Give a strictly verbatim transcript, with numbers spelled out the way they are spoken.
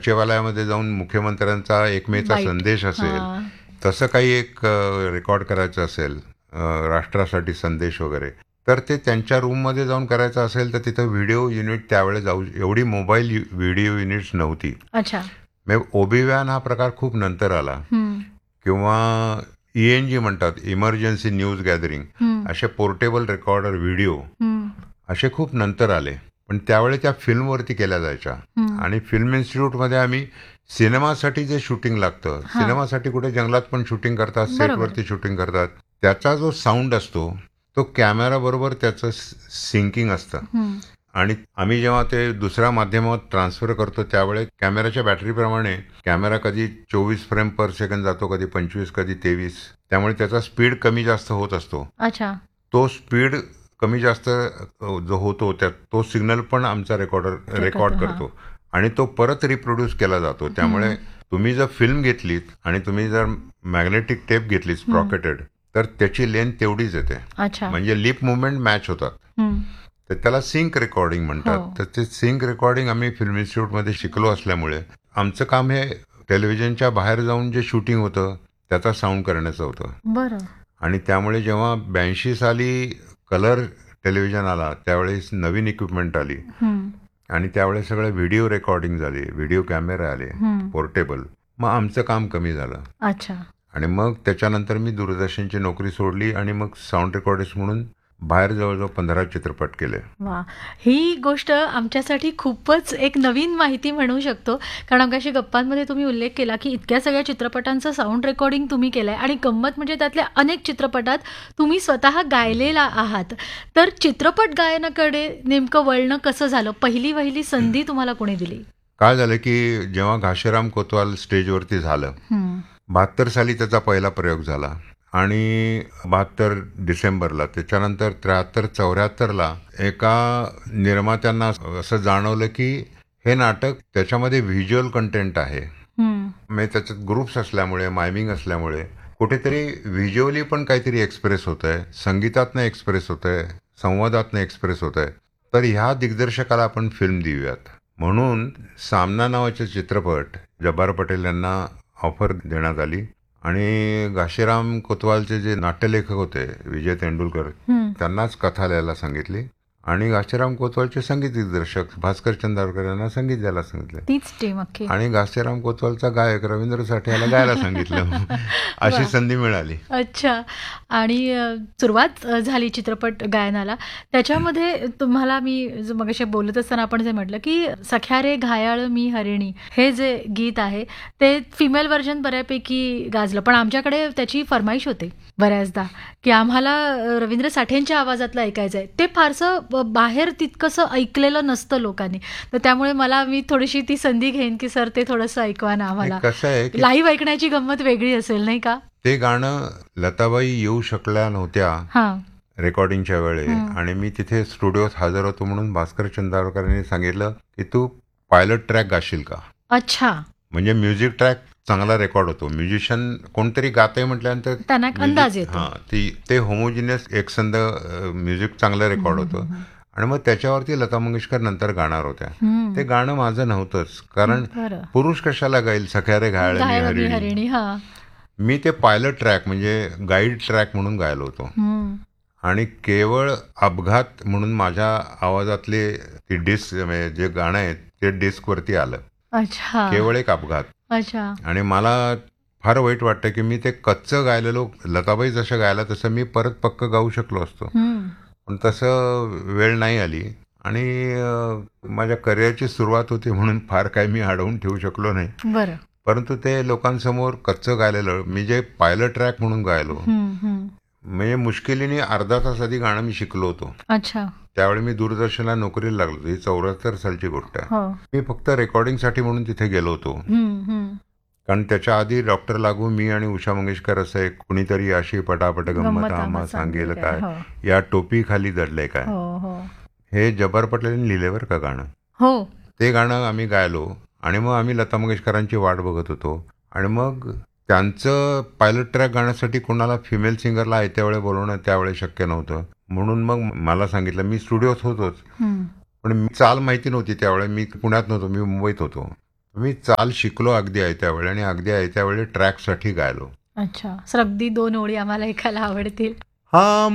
सचिवालयामध्ये जाऊन मुख्यमंत्र्यांचा एक मेचा बाईट. संदेश असेल, हां. तसं काही एक रेकॉर्ड करायचं असेल, अ, राष्ट्रासाठी संदेश वगैरे, तर ते त्यांच्या रूममध्ये जाऊन करायचं असेल तर तिथं व्हिडिओ युनिट त्यावेळेस जाऊ, एवढी मोबाईल व्हिडिओ युनिट्स नव्हती. अच्छा. मग ओबी व्हॅन हा प्रकार खूप नंतर आला, हं. किंवा ई एन जी म्हणतात, इमर्जन्सी न्यूज गॅदरिंग, हं. असे पोर्टेबल रेकॉर्डर व्हिडिओ हं. असे खूप नंतर आले. पण त्यावेळी त्या फिल्मवरती केल्या जायच्या. हं. आणि फिल्म इन्स्टिट्यूटमध्ये आम्ही सिनेमासाठी जे शूटिंग लागतं, हां. सिनेमासाठी कुठे जंगलात पण शूटिंग करतात, बरोबर. सेटवरती शूटिंग करतात, त्याचा जो साऊंड असतो तो कॅमेरा बरोबर त्याचं सिंकिंग असतं. हं. आणि आम्ही जेव्हा ते दुसऱ्या माध्यमात ट्रान्सफर करतो त्यावेळी कॅमेराच्या बॅटरीप्रमाणे कॅमेरा कधी चोवीस फ्रेम पर सेकंड जातो, कधी पंचवीस, कधी तेवीस. त्यामुळे त्याचा स्पीड कमी जास्त होत असतो. अच्छा. तो स्पीड कमी जास्त अ, जो होतो त्या तो सिग्नल पण आमचा रेकॉर्डर ते रेकॉर्ड करतो, करतो आणि तो परत रिप्रोड्यूस केला जातो. त्यामुळे तुम्ही जर फिल्म घेतलीत आणि तुम्ही जर मॅग्नेटिक टेप घेतलीत स्प्रॉकेटेड, तर त्याची लेंथ तेवढीच येते. अच्छा. म्हणजे लिप मुवमेंट मॅच होतात. हं. तर त्याला सिंक रेकॉर्डिंग म्हणतात. हो. तर ते सिंक रेकॉर्डिंग आम्ही फिल्म इन्स्टिट्यूटमध्ये शिकलो असल्यामुळे आमचं काम हे टेलिव्हिजनच्या बाहेर जाऊन जे शूटिंग होतं त्याचा साऊंड करण्याचं होतं. बरं. आणि त्यामुळे जेव्हा ब्याऐंशी साली कलर टेलिव्हिजन आला त्यावेळेस नवीन इक्विपमेंट आली हं. आणि त्यावेळेस सगळं व्हिडिओ रेकॉर्डिंग झाले, व्हिडिओ कॅमेरा आले हं. पोर्टेबल. मग आमचं काम कमी झालं अच्छा. आणि मग त्याच्यानंतर मी दूरदर्शनची नोकरी सोडली आणि मग साऊंड रेकॉर्डिस्ट म्हणून बाहेर जवळजवळ पंधरा चित्रपट केले. वा, ही गोष्ट आमच्यासाठी खूपच एक नवीन माहिती म्हणू शकतो. कारण अवघ्याशी गप्पांमध्ये तुम्ही उल्लेख केला की इतक्या सगळ्या चित्रपटांचं साऊंड रेकॉर्डिंग तुम्ही केलं आहे आणि गंमत म्हणजे त्यातल्या अनेक चित्रपटात तुम्ही स्वतः गायलेला आहात. तर चित्रपट गायनाकडे नेमकं वळणं कसं झालं? पहिली वहिली संधी तुम्हाला कोणी दिली? काय झालं की जेव्हा घाशीराम कोतवाल स्टेजवरती झालं, हं. बहात्तर साली त्याचा पहिला प्रयोग झाला आणि बहात्तर डिसेंबरला, त्याच्यानंतर त्र्याहत्तर चौऱ्याहत्तरला एका निर्मात्यांना असं जाणवलं की हे नाटक त्याच्यामध्ये व्हिज्युअल कंटेंट आहे. हं. म्हणजे त्याच्यात ग्रुप्स असल्यामुळे, मायमिंग असल्यामुळे कुठेतरी व्हिज्युअली पण काहीतरी एक्सप्रेस होत आहे, संगीतातनं एक्सप्रेस होत आहे, संवादातनं एक्सप्रेस होत आहे. तर ह्या दिग्दर्शकाला आपण फिल्म देऊयात म्हणून सामना नावाचे चित्रपट जब्बार पटेल यांना ऑफर देण्यात आली आणि घाशीराम कोतवालचे जे नाट्यलेखक होते विजय तेंडुलकर, हं. त्यांनाच कथा लिहायला सांगितली आणि घाशीराम कोतवालचे संगीत दिग्दर्शक भास्कर चंदावरकर यांना संगीत द्यायला सांगितलं तीच टीम अख्खी. आणि घाशीराम कोतवालचा गायक रवींद्र साठे याला गायला सांगितलं. अशी वा. संधी मिळाली. अच्छा. आणि अ, सुरुवात अ, झाली चित्रपट गायनाला. त्याच्यामध्ये तुम्हाला मी ज- मगाशी बोलत असताना आपण जे म्हटलं की सख्या रे घायाळ मी हरिणी हे जे गीत आहे ते फिमेल व्हर्जन बऱ्यापैकी गाजलं, पण आमच्याकडे त्याची फरमाईश होते बऱ्याचदा की आम्हाला अ, रवींद्र साठेंच्या आवाजातलं ऐकायचं आहे. ते फारसं ब- बाहेर तितकंसं ऐकलेलं नसतं लोकांनी. तर त्यामुळे मला मी थोडीशी ती संधी घेईन की सर ते थोडंसं ऐकवा ना आम्हाला. कसं आहे की लाईव्ह ऐकण्याची गंमत वेगळी असेल नाही का? ते गाणं लताबाई येऊ शकल्या नव्हत्या हां. रेकॉर्डिंगच्या वेळी हं. आणि मी तिथे स्टुडिओत हजर होतो म्हणून भास्कर चंदावरकरांनी सांगितलं की तू पायलट ट्रॅक गाशील का. अच्छा. म्हणजे म्युझिक ट्रॅक चांगला रेकॉर्ड होतो. म्युझिशियन कोणतरी गाते म्हटल्यानंतर त्यांना एक अंदाज येतो. हां, ती ते होमोजिनियस एकसंध म्युझिक चांगलं रेकॉर्ड होतं आणि मग त्याच्यावरती लता मंगेशकर नंतर गाणार होत्या. हं. ते गाणं माझं नव्हतंच, कारण बरं. पुरुष कशाला गाईल सख्या रे घायाळ मी घायाळ मी हरिणी. हरिणी. हां. मी ते पायलट ट्रॅक म्हणजे गाईड ट्रॅक म्हणून गायलो होतो हं. आणि केवळ अपघात म्हणून माझ्या आवाजातले ती डिस्क म्हणजे जे गाणं आहे ते डिस्कवरती आलं. अच्छा. केवळ एक अपघात. अच्छा. आणि मला फार वाईट वाटतं की मी ते कच्चं गायलेलो, लताबाई जसं गायला तसं मी परत पक्क गाऊ शकलो असतो, हं. पण तसं वेळ नाही आली आणि अं, माझ्या करिअरची सुरुवात होती म्हणून फार काही मी अडवून ठेवू शकलो नाही. बरं. परंतु ते लोकांसमोर कच्चं गायलेलं मी जे पायलट ट्रॅक म्हणून गायलो, हं. हं. म्हणजे मुश्किलीने अर्धा तास आधी गाणं मी शिकलो होतो. अच्छा. त्यावेळी मी दूरदर्शनला नोकरीला लागलो होतो. ही चौऱ्याहत्तर सालची गोष्ट आहे. हो. मी फक्त रेकॉर्डिंगसाठी म्हणून तिथे गेलो होतो, हं. हं. कारण त्याच्या आधी डॉक्टर लागू, मी आणि उषा मंगेशकर असं एक कुणीतरी अशी पटापट गंमत आम्हा सांगेल काय, हो. या टोपी खाली दडले काय, हो. हो. हे जब्बार पटेलांनी लिहिल्यावर का गाणं. हो. ते गाणं आम्ही गायलो आणि मग आम्ही लता मंगेशकरांची वाट बघत होतो आणि मग त्यांचं पायलट ट्रॅक गाण्यासाठी कोणाला फिमेल सिंगरला येत्या वेळे बोलवणं त्यावेळेस शक्य नव्हतं. म्हणून मग मला सांगितलं, मी स्टुडिओत होतोच हं. पण मी चाल माहिती नव्हती त्यावेळे, मी पुण्यात नव्हतो, मी मुंबईत होतो. मी चाल शिकलो अगदी आयत्या वेळी आणि अगदी आयत्या वेळी ट्रॅकसाठी गायलो. अच्छा. सर अगदी दोन ओळी आम्हाला ऐकायला आवडतील. हम